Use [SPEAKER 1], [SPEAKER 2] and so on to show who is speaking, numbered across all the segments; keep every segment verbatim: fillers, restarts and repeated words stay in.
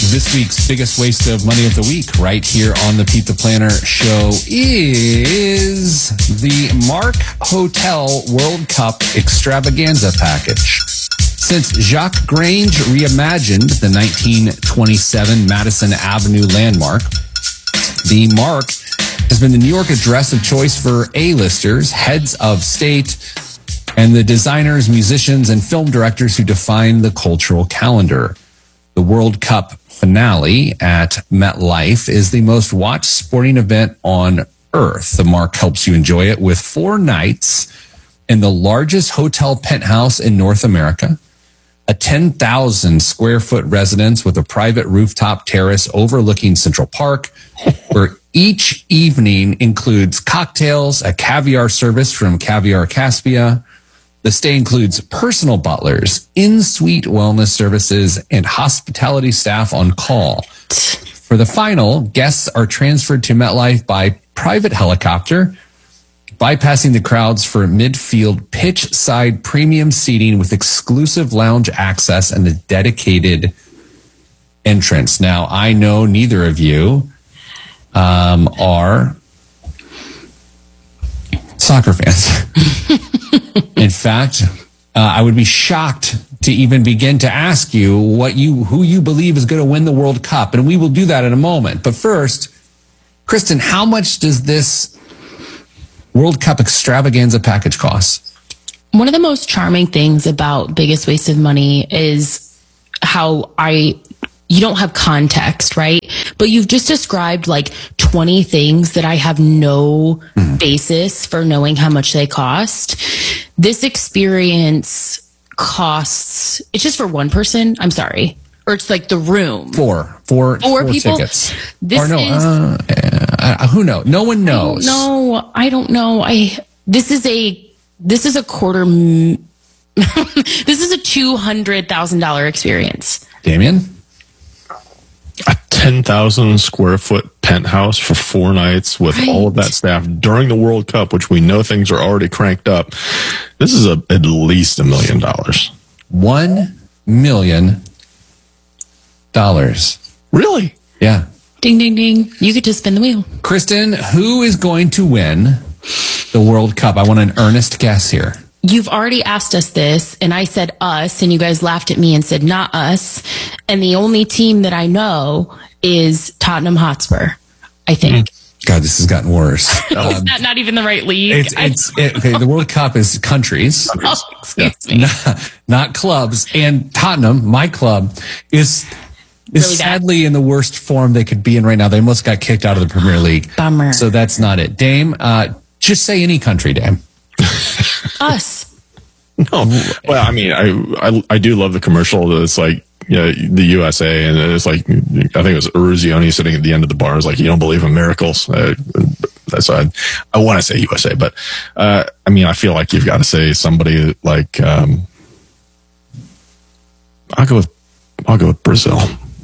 [SPEAKER 1] this week's biggest waste of money of the week right here on the Pete the Planner show is the Mark Hotel World Cup extravaganza package. Since Jacques Grange reimagined the nineteen twenty-seven Madison Avenue landmark, the Mark has been the New York address of choice for A-listers, heads of state, and the designers, musicians, and film directors who define the cultural calendar. The World Cup finale at MetLife is the most watched sporting event on Earth. The Mark helps you enjoy it with four nights in the largest hotel penthouse in North America, a ten thousand square foot residence with a private rooftop terrace overlooking Central Park, where each evening includes cocktails, a caviar service from Caviar Caspia. The stay includes personal butlers, in-suite wellness services, and hospitality staff on call. For the final, guests are transferred to MetLife by private helicopter, bypassing the crowds for midfield pitch-side premium seating with exclusive lounge access and a dedicated entrance. Now, I know neither of you um, are soccer fans. In fact, uh, I would be shocked to even begin to ask you what you who you believe is going to win the World Cup, and we will do that in a moment. But first, Kristen, how much does this World Cup extravaganza package cost?
[SPEAKER 2] One of the most charming things about Biggest Waste of Money is how I you don't have context, right? But you've just described like twenty things that I have no mm. basis for knowing how much they cost. This experience costs, it's just for one person. I'm sorry. Or it's like the room.
[SPEAKER 1] Four. Four,
[SPEAKER 2] four,
[SPEAKER 1] four
[SPEAKER 2] people.
[SPEAKER 1] tickets.
[SPEAKER 2] This
[SPEAKER 1] or no,
[SPEAKER 2] is,
[SPEAKER 1] uh, uh, who knows? No one knows.
[SPEAKER 2] No, I don't know. I, this is a, this is a quarter, this is a two hundred thousand dollars experience.
[SPEAKER 1] Damien?
[SPEAKER 3] A ten thousand square foot penthouse for four nights with
[SPEAKER 2] right.
[SPEAKER 3] all of that staff during the World Cup, which we know things are already cranked up. This is a, at least a million dollars.
[SPEAKER 1] One million dollars.
[SPEAKER 3] Really?
[SPEAKER 1] Yeah.
[SPEAKER 2] Ding, ding, ding. You get to spin the wheel.
[SPEAKER 1] Kristen, who is going to win the World Cup? I want an earnest guess here.
[SPEAKER 2] You've already asked us this, and I said us, and you guys laughed at me and said not us. And the only team that I know is Tottenham Hotspur, I think.
[SPEAKER 1] God, this has gotten worse.
[SPEAKER 2] Um, is that not even the right league?
[SPEAKER 1] It's, it's it, okay. The World Cup is countries,
[SPEAKER 2] oh, excuse
[SPEAKER 1] yeah.
[SPEAKER 2] me.
[SPEAKER 1] not, not clubs. And Tottenham, my club, is is
[SPEAKER 2] really
[SPEAKER 1] sadly in the worst form they could be in right now. They almost got kicked out of the Premier League.
[SPEAKER 2] Bummer.
[SPEAKER 1] So that's not it. Dame, uh, just say any country, Dame.
[SPEAKER 2] Us.
[SPEAKER 3] No. Well, I mean, I, I I do love the commercial that's like, you know, the U S A, and it's like, I think it was Eruzione sitting at the end of the bar. It's like, you don't believe in miracles. Uh, so I, I want to say U S A, but uh, I mean, I feel like you've got to say somebody like, um, I'll go with, I'll go with Brazil.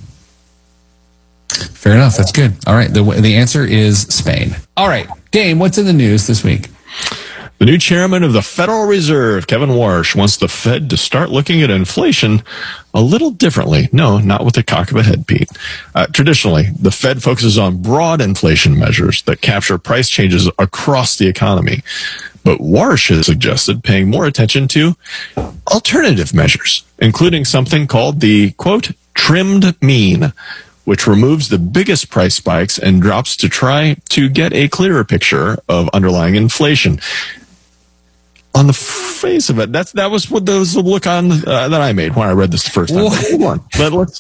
[SPEAKER 1] Fair enough. That's good. All right. The the answer is Spain. All right. Dame, what's in the news this week?
[SPEAKER 3] The new chairman of the Federal Reserve, Kevin Warsh, wants the Fed to start looking at inflation a little differently. No, not with the cock of a head, Pete. Uh, traditionally, the Fed focuses on broad inflation measures that capture price changes across the economy. But Warsh has suggested paying more attention to alternative measures, including something called the, quote, trimmed mean, which removes the biggest price spikes and drops to try to get a clearer picture of underlying inflation. On the face of it, that's that was what that was the look on uh, that I made when I read this the first time. But hold on, but let's.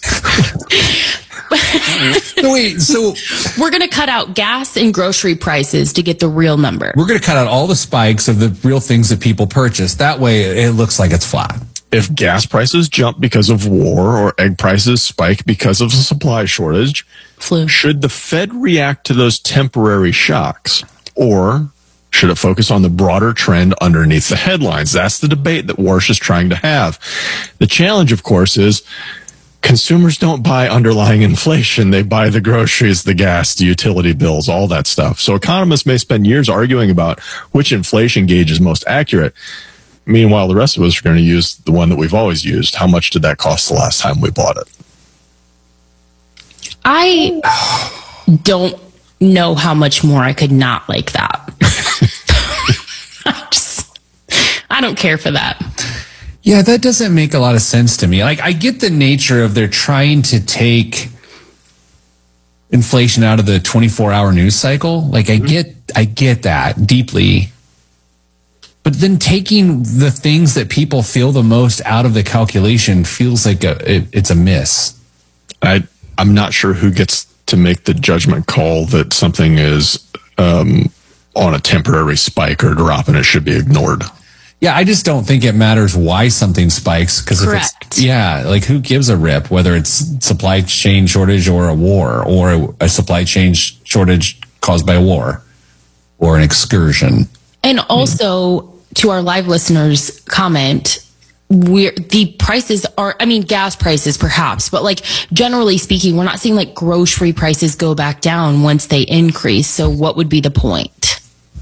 [SPEAKER 1] So wait, so
[SPEAKER 2] we're going to cut out gas and grocery prices to get the real number.
[SPEAKER 1] We're going to cut out all the spikes of the real things that people purchase. That way, it looks like it's flat.
[SPEAKER 3] If gas prices jump because of war or egg prices spike because of a supply shortage,
[SPEAKER 2] flu,
[SPEAKER 3] should the Fed react to those temporary shocks, or should it focus on the broader trend underneath the headlines? That's the debate that Warsh is trying to have. The challenge, of course, is consumers don't buy underlying inflation. They buy the groceries, the gas, the utility bills, all that stuff. So economists may spend years arguing about which inflation gauge is most accurate. Meanwhile, the rest of us are going to use the one that we've always used. How much did that cost the last time we bought it?
[SPEAKER 2] I don't know how much more I could not like that. I just, I don't care for that.
[SPEAKER 1] Yeah, that doesn't make a lot of sense to me. Like, I get the nature of they're trying to take inflation out of the twenty-four hour news cycle. Like, I get, I get that deeply. But then taking the things that people feel the most out of the calculation feels like a, it, it's a miss.
[SPEAKER 3] I, I'm not sure who gets to make the judgment call that something is um, on a temporary spike or drop and it should be ignored.
[SPEAKER 1] Yeah, I just don't think it matters why something spikes. Because if it's, yeah, like who gives a rip whether it's supply chain shortage or a war or a, a supply chain shortage caused by a war or an excursion.
[SPEAKER 2] And also, to our live listeners' comment, we're, the prices are, I mean, gas prices perhaps, but like generally speaking, we're not seeing like grocery prices go back down once they increase. So what would be the point?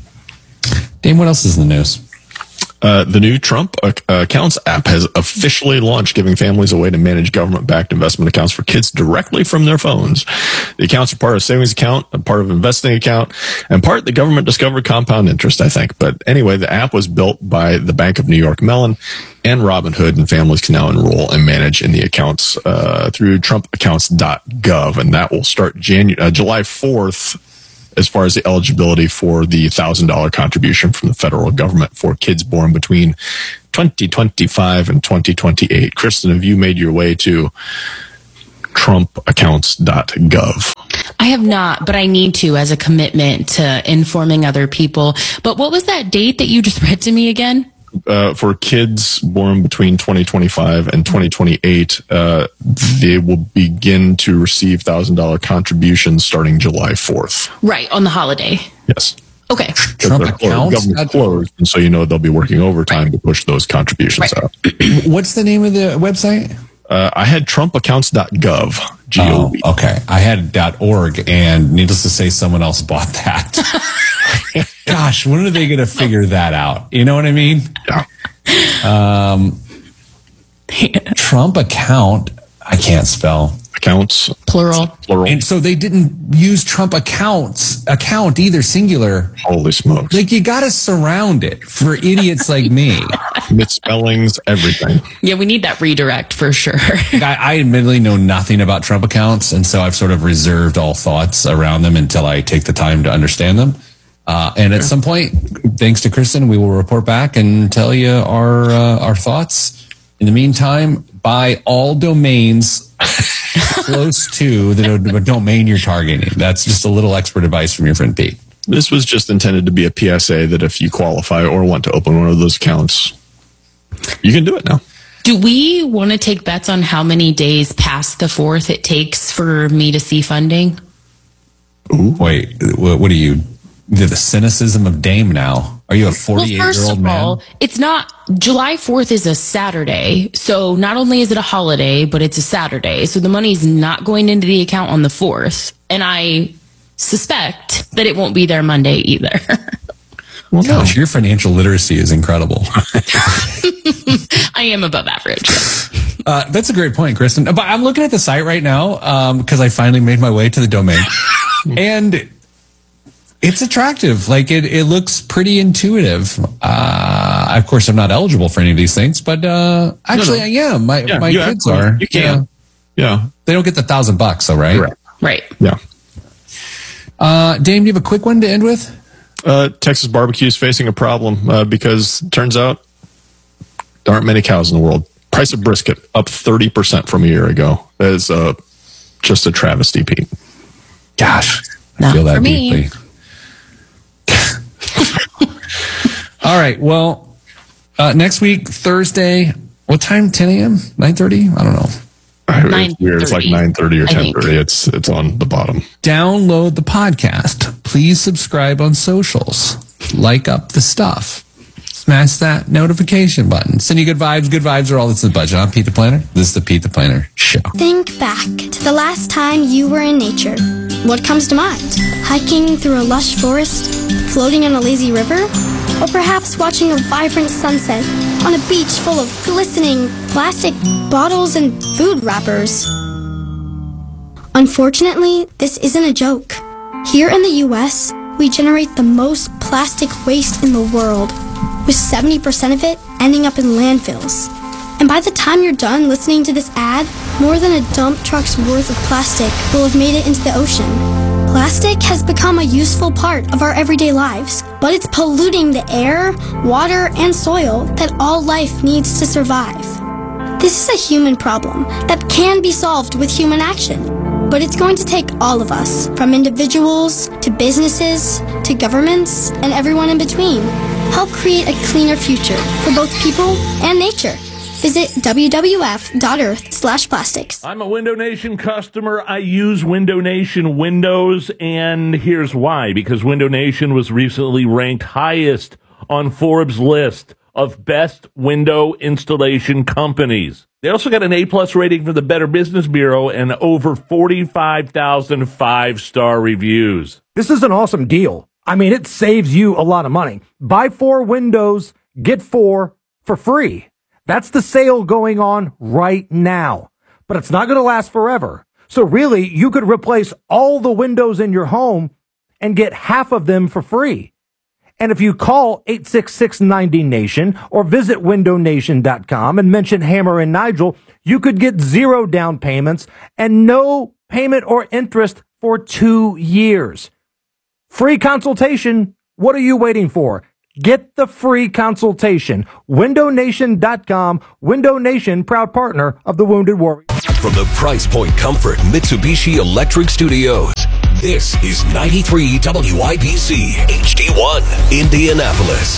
[SPEAKER 1] Dame, what else is in the news?
[SPEAKER 3] Uh, the new Trump uh, Accounts app has officially launched, giving families a way to manage government-backed investment accounts for kids directly from their phones. The accounts are part of a savings account, a part of an investing account, and part the government-discovered compound interest, I think. But anyway, the app was built by the Bank of New York Mellon and Robinhood, and families can now enroll and manage in the accounts uh, through trump accounts dot gov, and that will start Janu- uh, July fourth. As far as the eligibility for the one thousand dollars contribution from the federal government for kids born between twenty twenty-five and twenty twenty-eight. Kristen, have you made your way to trump accounts dot gov?
[SPEAKER 2] I have not, but I need to as a commitment to informing other people. But what was that date that you just read to me again?
[SPEAKER 3] Uh, for kids born between twenty twenty-five and twenty twenty-eight, uh, they will begin to receive one thousand dollars contributions starting July fourth.
[SPEAKER 2] Right, on the holiday.
[SPEAKER 3] Yes.
[SPEAKER 2] Okay.
[SPEAKER 1] Trump accounts?
[SPEAKER 3] Government closed, and so you know they'll be working overtime to push those contributions
[SPEAKER 2] Right.
[SPEAKER 3] out.
[SPEAKER 1] What's the name of the website?
[SPEAKER 3] Uh, I had trump accounts dot gov. G O V.
[SPEAKER 1] Oh, okay. I had .org, and needless to say, someone else bought that. Gosh, when are they going to figure that out? You know what I mean?
[SPEAKER 3] Yeah.
[SPEAKER 1] Um, Trump account, I can't spell.
[SPEAKER 3] Accounts.
[SPEAKER 2] Plural.
[SPEAKER 3] Plural.
[SPEAKER 1] And so they didn't use Trump accounts, account either, singular.
[SPEAKER 3] Holy smokes.
[SPEAKER 1] Like, you got to surround it for idiots like me.
[SPEAKER 3] Misspellings, everything.
[SPEAKER 2] Yeah, we need that redirect for sure.
[SPEAKER 1] I, I admittedly know nothing about Trump accounts, and so I've sort of reserved all thoughts around them until I take the time to understand them. Uh, and at some point, thanks to Kristen, we will report back and tell you our uh, our thoughts. In the meantime, buy all domains close to the domain you're targeting. That's just a little expert advice from your friend Pete.
[SPEAKER 3] This was just intended to be a P S A that if you qualify or want to open one of those accounts, you can do it now.
[SPEAKER 2] Do we want to take bets on how many days past the fourth it takes for me to see funding?
[SPEAKER 1] Ooh. Wait, what, what are you? The cynicism of Dame now. Are you a forty-eight-year-old man?
[SPEAKER 2] Well, first of all, it's not, July fourth is a Saturday. So not only is it a holiday, but it's a Saturday. So the money's not going into the account on the fourth. And I suspect that it won't be there Monday either.
[SPEAKER 1] Well, gosh, your financial literacy is incredible.
[SPEAKER 2] I am above average.
[SPEAKER 1] Uh, that's a great point, Kristen. But I'm looking at the site right now because um, I finally made my way to the domain. And it's attractive. Like, it, it looks pretty intuitive. Uh, of course, I'm not eligible for any of these things, but uh, actually no, no. I am. My,
[SPEAKER 3] yeah,
[SPEAKER 1] my kids
[SPEAKER 3] actually,
[SPEAKER 1] are.
[SPEAKER 3] You can. Yeah. yeah.
[SPEAKER 1] They don't get the thousand bucks, though, right?
[SPEAKER 3] Right.
[SPEAKER 2] Right.
[SPEAKER 3] Yeah.
[SPEAKER 1] Uh, Dame, do you have a quick one to end with?
[SPEAKER 3] Uh, Texas barbecue is facing a problem uh, because it turns out there aren't many cows in the world. Price of brisket up thirty percent from a year ago. That is uh, just a travesty, Pete.
[SPEAKER 1] Gosh, I
[SPEAKER 2] Not
[SPEAKER 1] feel that
[SPEAKER 2] for me.
[SPEAKER 1] deeply. All right. Well, uh, next week, Thursday, what time? ten a.m., nine thirty? I don't know.
[SPEAKER 3] It's weird. It's like nine thirty or ten thirty. It's, it's on the bottom.
[SPEAKER 1] Download the podcast. Please subscribe on socials. Like up the stuff. Smash that notification button. Send you good vibes. Good vibes are all that's in the budget. I'm Pete the Planner. This is the Pete the Planner Show.
[SPEAKER 4] Think back to the last time you were in nature. What comes to mind? Hiking through a lush forest? Floating on a lazy river? Or perhaps watching a vibrant sunset on a beach full of glistening plastic bottles and food wrappers? Unfortunately, this isn't a joke. Here in the U S, we generate the most plastic waste in the world, with seventy percent of it ending up in landfills. And by the time you're done listening to this ad, more than a dump truck's worth of plastic will have made it into the ocean. Plastic has become a useful part of our everyday lives, but it's polluting the air, water, and soil that all life needs to survive. This is a human problem that can be solved with human action, but it's going to take all of us, from individuals to businesses to governments and everyone in between, help create a cleaner future for both people and nature. Visit w w f dot earth slash plastics.
[SPEAKER 5] I'm a Window Nation customer. I use Window Nation Windows, and here's why. Because Window Nation was recently ranked highest on Forbes' list of best window installation companies. They also got an A-plus rating from the Better Business Bureau and over forty-five thousand five-star reviews.
[SPEAKER 6] This is an awesome deal. I mean, it saves you a lot of money. Buy four windows, get four for free. That's the sale going on right now. But it's not going to last forever. So really, you could replace all the windows in your home and get half of them for free. And if you call eight six six ninety nation or visit window nation dot com and mention Hammer and Nigel, you could get zero down payments and no payment or interest for two years. Free consultation. What are you waiting for? Get the free consultation. window nation dot com. Window Nation, proud partner of the Wounded Warrior.
[SPEAKER 7] From the Price Point Comfort Mitsubishi Electric Studios, this is ninety-three W I B C H D one, Indianapolis.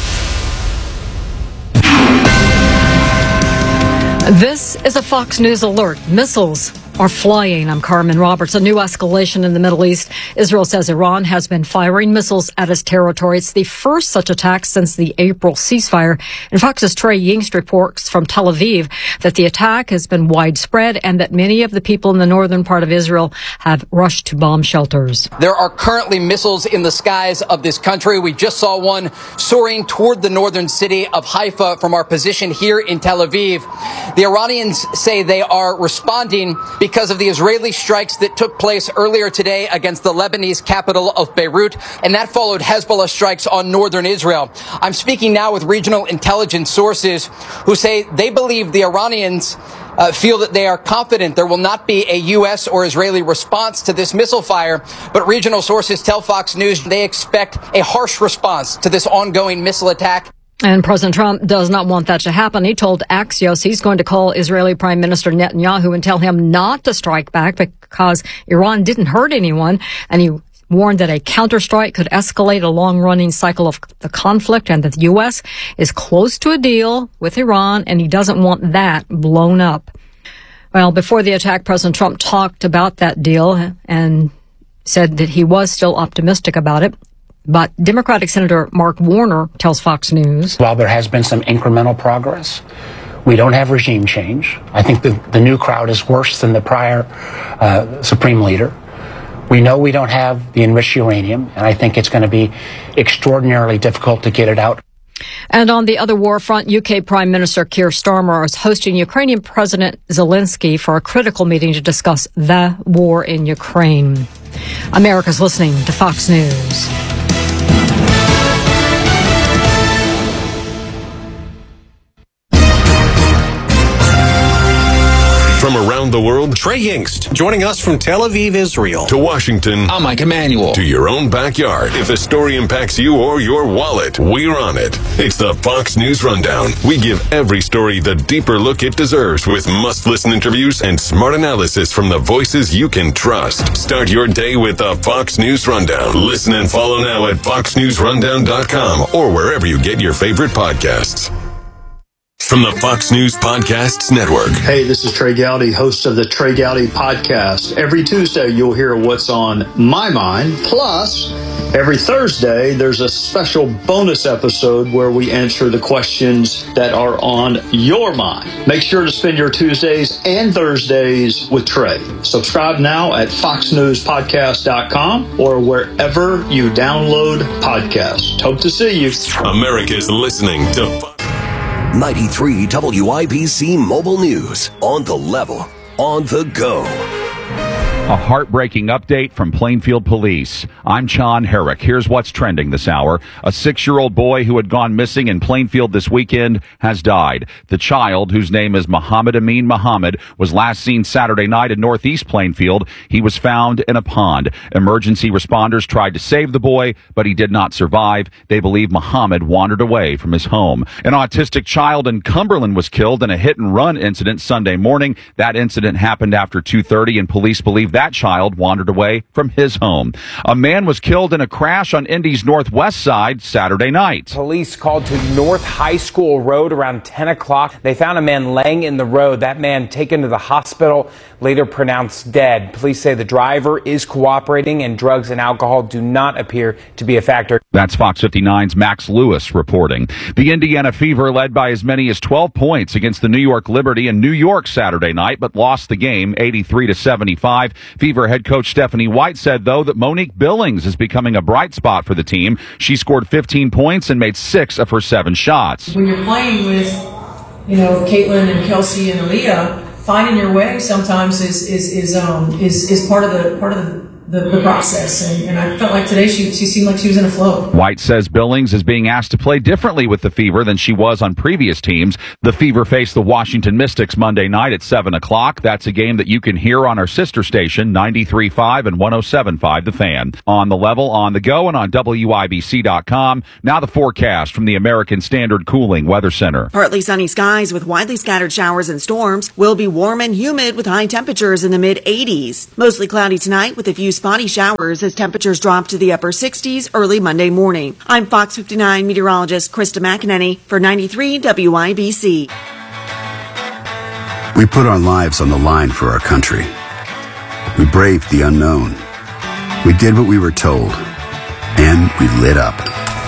[SPEAKER 8] This is a Fox News alert. Missiles are flying. I'm Carmen Roberts. A new escalation in the Middle East. Israel says Iran has been firing missiles at its territory. It's the first such attack since the April ceasefire. And Fox's Trey Yingst reports from Tel Aviv that the attack has been widespread and that many of the people in the northern part of Israel have rushed to bomb shelters.
[SPEAKER 9] There are currently missiles in the skies of this country. We just saw one soaring toward the northern city of Haifa from our position here in Tel Aviv. The Iranians say they are responding because of the Israeli strikes that took place earlier today against the Lebanese capital of Beirut, and that followed Hezbollah strikes on northern Israel. I'm speaking now with regional intelligence sources who say they believe the Iranians uh, feel that they are confident there will not be a U S or Israeli response to this missile fire, but regional sources tell Fox News they expect a harsh response to this ongoing missile attack.
[SPEAKER 8] And President Trump does not want that to happen. He told Axios he's going to call Israeli Prime Minister Netanyahu and tell him not to strike back because Iran didn't hurt anyone. And he warned that a counterstrike could escalate a long-running cycle of the conflict and that the U S is close to a deal with Iran, and he doesn't want that blown up. Well, before the attack, President Trump talked about that deal and said that he was still optimistic about it. But Democratic Senator Mark Warner tells Fox News,
[SPEAKER 10] while there has been some incremental progress, we don't have regime change. I think the, the new crowd is worse than the prior uh, Supreme Leader. We know we don't have the enriched uranium, and I think it's going to be extraordinarily difficult to get it out.
[SPEAKER 8] And on the other war front, U K Prime Minister Keir Starmer is hosting Ukrainian President Zelensky for a critical meeting to discuss the war in Ukraine. America's listening to Fox News.
[SPEAKER 7] From around the world,
[SPEAKER 11] Trey Yingst, joining us from Tel Aviv, Israel.
[SPEAKER 7] To Washington,
[SPEAKER 11] I'm Mike Emanuel.
[SPEAKER 7] To your own backyard. If a story impacts you or your wallet, we're on it. It's the Fox News Rundown. We give every story the deeper look it deserves with must-listen interviews and smart analysis from the voices you can trust. Start your day with the Fox News Rundown. Listen and follow now at fox news rundown dot com or wherever you get your favorite podcasts. From the Fox News Podcasts Network.
[SPEAKER 12] Hey, this is Trey Gowdy, host of the Trey Gowdy Podcast. Every Tuesday, you'll hear what's on my mind. Plus, every Thursday, there's a special bonus episode where we answer the questions that are on your mind. Make sure to spend your Tuesdays and Thursdays with Trey. Subscribe now at fox news podcast dot com or wherever you download podcasts. Hope to see you.
[SPEAKER 7] America's listening to Fox ninety-three W I B C Mobile News. On the level, on the go.
[SPEAKER 13] A heartbreaking update from Plainfield Police. I'm John Herrick. Here's what's trending this hour. A six-year-old boy who had gone missing in Plainfield this weekend has died. The child, whose name is Muhammad Amin Muhammad, was last seen Saturday night in Northeast Plainfield. He was found in a pond. Emergency responders tried to save the boy, but he did not survive. They believe Muhammad wandered away from his home. An autistic child in Cumberland was killed in a hit-and-run incident Sunday morning. That incident happened after two thirty, and police believe that child wandered away from his home. A man was killed in a crash on Indy's northwest side Saturday night.
[SPEAKER 14] Police called to North High School Road around ten o'clock. They found a man laying in the road. That man taken to the hospital, later pronounced dead. Police say the driver is cooperating and drugs and alcohol do not appear to be a factor.
[SPEAKER 13] That's Fox fifty-nine's Max Lewis reporting. The Indiana Fever led by as many as twelve points against the New York Liberty in New York Saturday night, but lost the game eighty-three to seventy-five. Fever head coach Stephanie White said, though, that Monique Billings is becoming a bright spot for the team. She scored fifteen points and made six of her seven shots.
[SPEAKER 15] When you're playing with, you know, Caitlin and Kelsey and Aaliyah, finding your way sometimes is is is um is is part of the part of the The, the process, and, and I felt like today she she seemed like she was in a flow.
[SPEAKER 13] White says Billings is being asked to play differently with the Fever than she was on previous teams. The Fever face the Washington Mystics Monday night at seven o'clock. That's a game that you can hear on our sister station, ninety-three point five and one oh seven point five The Fan. On the level, on the go, and on W I B C dot com. Now the forecast from the American Standard Cooling Weather Center.
[SPEAKER 16] Partly sunny skies with widely scattered showers and storms. Will be warm and humid with high temperatures in the mid eighties. Mostly cloudy tonight with a few spotty showers as temperatures drop to the upper sixties early Monday morning. I'm Fox fifty-nine meteorologist Krista McEnany for ninety-three W I B C.
[SPEAKER 17] We put our lives on the line for our country. We braved the unknown. We did what we were told. And we lit up.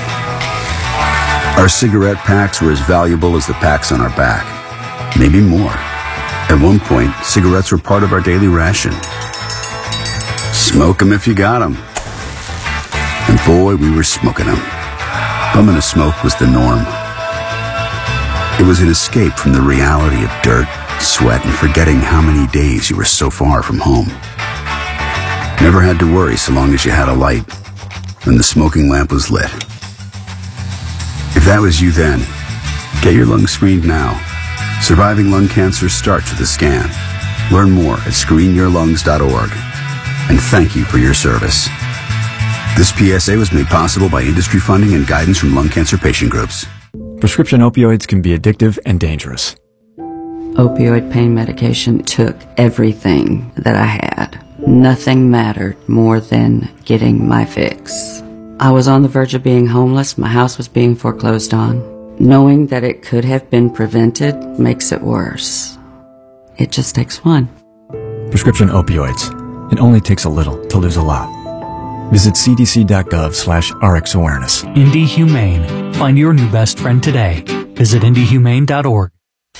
[SPEAKER 17] Our cigarette packs were as valuable as the packs on our back. Maybe more. At one point, cigarettes were part of our daily ration. Smoke 'em if you got 'em. And boy, we were smoking 'em. Bumming a smoke was the norm. It was an escape from the reality of dirt, sweat, and forgetting how many days you were so far from home. Never had to worry so long as you had a light and the smoking lamp was lit. If that was you then, get your lungs screened now. Surviving lung cancer starts with a scan. Learn more at screen your lungs dot org. And thank you for your service. This P S A was made possible by industry funding and guidance from lung cancer patient groups.
[SPEAKER 18] Prescription opioids can be addictive and dangerous.
[SPEAKER 19] Opioid pain medication took everything that I had. Nothing mattered more than getting my fix. I was on the verge of being homeless. My house was being foreclosed on. Knowing that it could have been prevented makes it worse. It just takes one.
[SPEAKER 18] Prescription opioids. It only takes a little to lose a lot. Visit c d c dot gov slash r x awareness.
[SPEAKER 20] Indy Humane. Find your new best friend today. Visit indy humane dot org.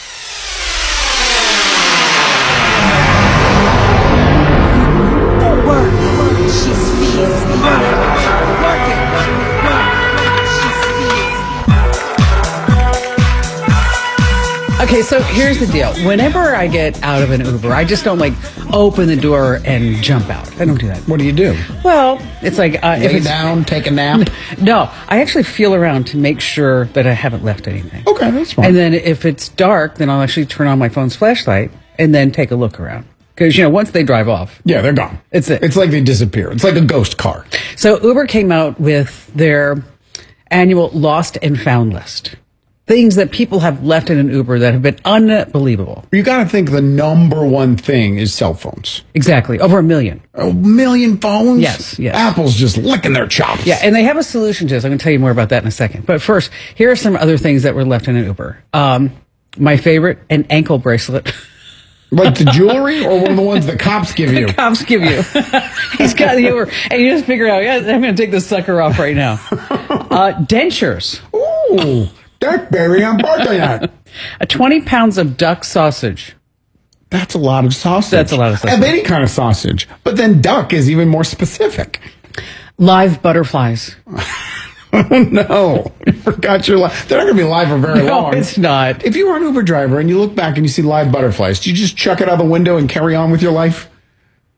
[SPEAKER 21] Okay, so here's the deal. Whenever I get out of an Uber, I just don't like open the door and jump out. I don't do that.
[SPEAKER 22] What do you do?
[SPEAKER 21] Well, it's like uh,
[SPEAKER 22] lay
[SPEAKER 21] if it's,
[SPEAKER 22] down, take a nap.
[SPEAKER 21] No, I actually feel around to make sure that I haven't left anything.
[SPEAKER 22] Okay, that's fine.
[SPEAKER 21] And then if it's dark, then I'll actually turn on my phone's flashlight and then take a look around. Because, you know, once they drive off.
[SPEAKER 22] Yeah, they're gone.
[SPEAKER 21] It's it.
[SPEAKER 22] It's like they disappear. It's like a ghost car.
[SPEAKER 21] So Uber came out with their annual lost and found list. Things that people have left in an Uber that have been unbelievable.
[SPEAKER 22] You got to think the number one thing is cell phones.
[SPEAKER 21] Exactly. Over a million.
[SPEAKER 22] A million phones?
[SPEAKER 21] Yes, yes.
[SPEAKER 22] Apple's just licking their chops.
[SPEAKER 21] Yeah, and they have a solution to this. I'm going to tell you more about that in a second. But first, here are some other things that were left in an Uber. Um, my favorite, an ankle bracelet.
[SPEAKER 22] Like the jewelry or one of the ones the cops give you?
[SPEAKER 21] The cops give you. He's got the Uber. And you just figure out, yeah, I'm going to take this sucker off right now. Uh, dentures.
[SPEAKER 22] Ooh. That's very important.
[SPEAKER 21] A twenty pounds of duck sausage.
[SPEAKER 22] That's a lot of sausage.
[SPEAKER 21] That's a lot of sausage.
[SPEAKER 22] Of any kind of sausage. But then duck is even more specific.
[SPEAKER 21] Live butterflies.
[SPEAKER 22] Oh, no. You forgot your life. They're not going to be alive for very
[SPEAKER 21] no,
[SPEAKER 22] long.
[SPEAKER 21] It's not.
[SPEAKER 22] If you were an Uber driver and you look back and you see live butterflies, do you just chuck it out the window and carry on with your life?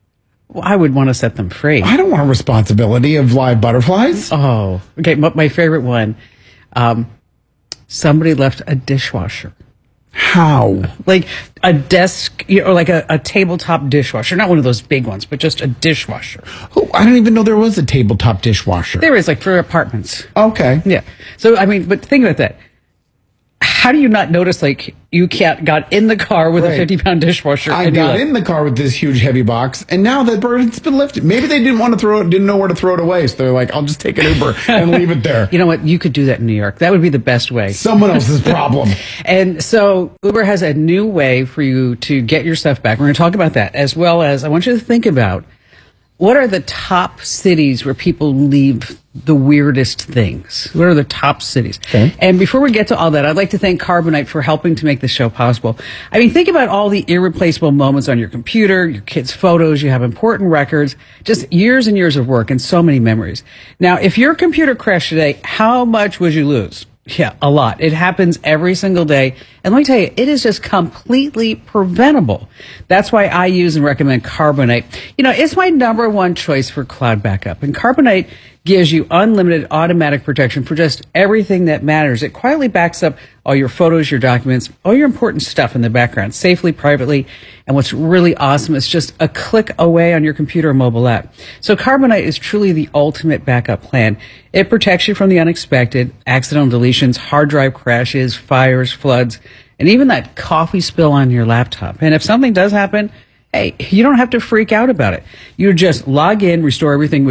[SPEAKER 21] Well, I would want to set them free.
[SPEAKER 22] I don't want a responsibility of live butterflies.
[SPEAKER 21] Oh, okay. My, my favorite one. Um, somebody left a dishwasher.
[SPEAKER 22] How?
[SPEAKER 21] Like a desk, you know, or like a, a tabletop dishwasher. Not one of those big ones, but just a dishwasher.
[SPEAKER 22] Oh, I didn't even know there was a tabletop dishwasher.
[SPEAKER 21] There is, like for apartments.
[SPEAKER 22] Okay.
[SPEAKER 21] Yeah. So, I mean, but think about that. How do you not notice, like, you can't got in the car with right. a fifty pound dishwasher?
[SPEAKER 22] I
[SPEAKER 21] and
[SPEAKER 22] got
[SPEAKER 21] like,
[SPEAKER 22] in the car with this huge heavy box, and now that burden's been lifted. Maybe they didn't want to throw it, didn't know where to throw it away, so they're like, I'll just take an Uber and leave it there.
[SPEAKER 21] You know what? You could do that in New York. That would be the best way.
[SPEAKER 22] Someone else's problem.
[SPEAKER 21] And so Uber has a new way for you to get your stuff back. We're going to talk about that, as well as I want you to think about what are the top cities where people leave the weirdest things? What are the top cities? Okay. And before we get to all that, I'd like to thank Carbonite for helping to make this show possible. I mean, think about all the irreplaceable moments on your computer, your kids' photos, you have important records, just years and years of work and so many memories. Now, if your computer crashed today, how much would you lose? Yeah, a lot. It happens every single day. And let me tell you, it is just completely preventable. That's why I use and recommend Carbonite. You know, it's my number one choice for cloud backup. And Carbonite gives you unlimited automatic protection for just everything that matters. It quietly backs up all your photos, your documents, all your important stuff in the background, safely, privately. And what's really awesome is just a click away on your computer or mobile app. So Carbonite is truly the ultimate backup plan. It protects you from the unexpected, accidental deletions, hard drive crashes, fires, floods, and even that coffee spill on your laptop. And if something does happen, hey, you don't have to freak out about it. You just log in, restore everything with